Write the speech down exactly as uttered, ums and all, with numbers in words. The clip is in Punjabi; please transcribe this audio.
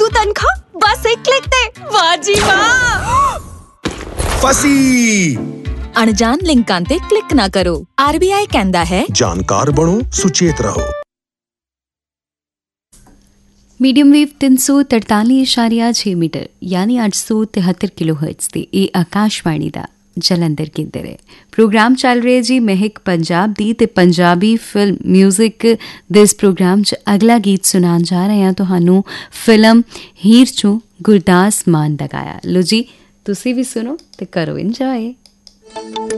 ਵਾਧੂ ਤਨਖਾਹ ਬਸ ਇੱਕ ਕਲਿੱਕ ਤੇ। ਵਾਹ ਜੀ ਵਾਹ। ਫਸੀ। ਅਣਜਾਣ ਲਿੰਕਾਂ ਤੇ ਕਲਿੱਕ ਨਾ ਕਰੋ। ਆਰ ਬੀ ਆਈ ਕਹਿੰਦਾ ਹੈ, ਜਾਣਕਾਰ ਬਣੋ, ਸੁਚੇਤ ਰਹੋ। ਮੀਡੀਅਮ ਵੇਵ ਤਿੰਨ ਸੌ ਤਰਤਾਲੀ ਇਸ਼ਾਰੀਆ ਛੇ ਮੀਟਰ ਯਾਨੀ ਅੱਠ ਸੌ ਤਿਹੱਤਰ ਕਿਲੋ ਹਰਟਜ਼ ਤੇ ਇਹ ਆਕਾਸ਼ਵਾਣੀ ਦਾ ਜਲੰਧਰ ਕੇਂਦਰ ਹੈ। ਪ੍ਰੋਗਰਾਮ ਚੱਲ ਰਿਹਾ ਜੀ ਮਹਿਕ ਪੰਜਾਬ ਦੀ ਤੇ ਪੰਜਾਬੀ ਫਿਲਮ ਮਿਊਜ਼ਿਕ ਦੇ ਇਸ ਪ੍ਰੋਗਰਾਮ 'ਚ ਅਗਲਾ ਗੀਤ ਸੁਣਾਉਣ ਜਾ ਰਹੇ ਹਾਂ ਤੁਹਾਨੂੰ ਫਿਲਮ ਹੀਰ 'ਚੋਂ ਗੁਰਦਾਸ ਮਾਨ ਦਾ ਗਾਇਆ। ਲੋ ਜੀ ਤੁਸੀਂ ਵੀ ਸੁਣੋ ਤੇ ਕਰੋ ਇੰਜੋਏ।